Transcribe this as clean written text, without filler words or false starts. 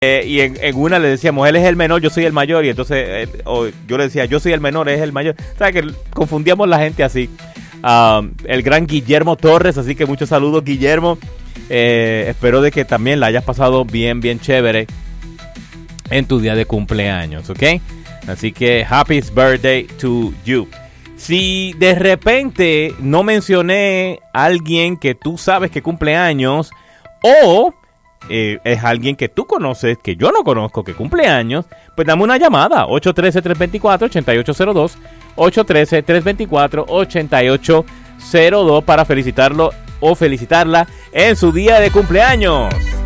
Y en una le decíamos, él es el menor, yo soy el mayor. Y entonces yo le decía, yo soy el menor, él es el mayor. O sea, que confundíamos la gente así. El gran Guillermo Torres, así que muchos saludos, Guillermo. Espero de que también la hayas pasado bien, bien chévere en tu día de cumpleaños, ¿ok? Así que happy birthday to you. Si de repente no mencioné a alguien que tú sabes que cumple años, o es alguien que tú conoces, que yo no conozco, que cumple años, pues dame una llamada, 813-324-8802, 813-324-8802 para felicitarlo o felicitarla en su día de cumpleaños.